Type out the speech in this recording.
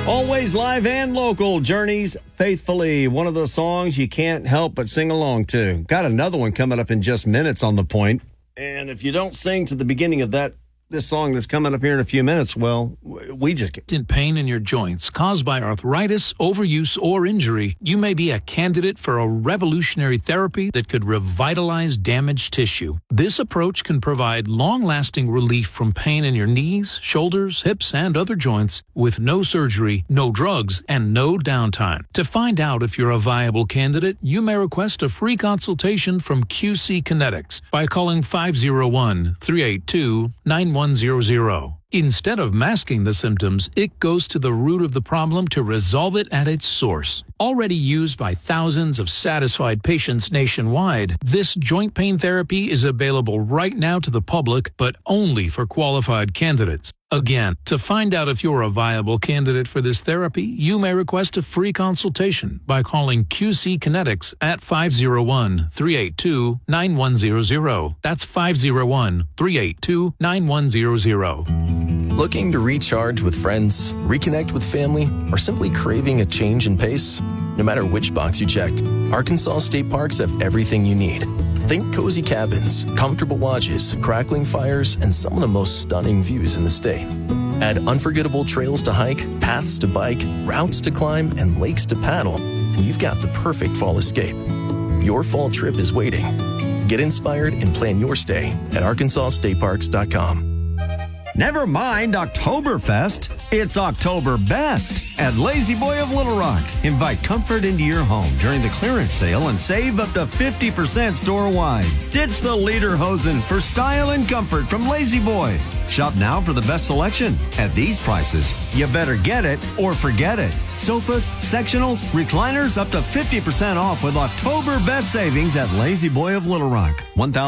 Always live and local, Journeys Faithfully. One of those songs you can't help but sing along to. Got another one coming up in just minutes on The Point. And if you don't sing to the beginning of this song that's coming up here in a few minutes, well, we just get in pain in your joints caused by arthritis, overuse, or injury, you may be a candidate for a revolutionary therapy that could revitalize damaged tissue. This approach can provide long-lasting relief from pain in your knees, shoulders, hips, and other joints with no surgery, no drugs, and no downtime. To find out if you're a viable candidate, you may request a free consultation from QC Kinetics by calling 501-382-9100. Instead of masking the symptoms, it goes to the root of the problem to resolve it at its source. Already used by thousands of satisfied patients nationwide, this joint pain therapy is available right now to the public, but only for qualified candidates. Again, to find out if you're a viable candidate for this therapy, you may request a free consultation by calling QC Kinetics at 501-382-9100. That's 501-382-9100. Looking to recharge with friends, reconnect with family, or simply craving a change in pace? No matter which box you checked, Arkansas State Parks have everything you need. Think cozy cabins, comfortable lodges, crackling fires, and some of the most stunning views in the state. Add unforgettable trails to hike, paths to bike, routes to climb, and lakes to paddle, and you've got the perfect fall escape. Your fall trip is waiting. Get inspired and plan your stay at arkansasstateparks.com. Never mind Oktoberfest. It's October Best at Lazy Boy of Little Rock. Invite comfort into your home during the clearance sale and save up to 50% store-wide. Ditch the lederhosen for style and comfort from Lazy Boy. Shop now for the best selection. At these prices, you better get it or forget it. Sofas, sectionals, recliners up to 50% off with October Best savings at Lazy Boy of Little Rock. 1,000